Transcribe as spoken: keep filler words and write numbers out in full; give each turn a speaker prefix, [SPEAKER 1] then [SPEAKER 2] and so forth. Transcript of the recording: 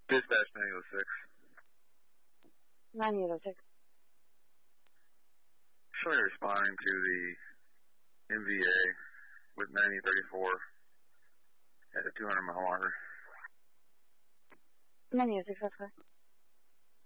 [SPEAKER 1] Dispatch nine oh six.
[SPEAKER 2] nine oh six.
[SPEAKER 1] Showing responding to the M V A with ninety thirty-four at the two hundred mile marker.
[SPEAKER 2] nine oh six, that's correct.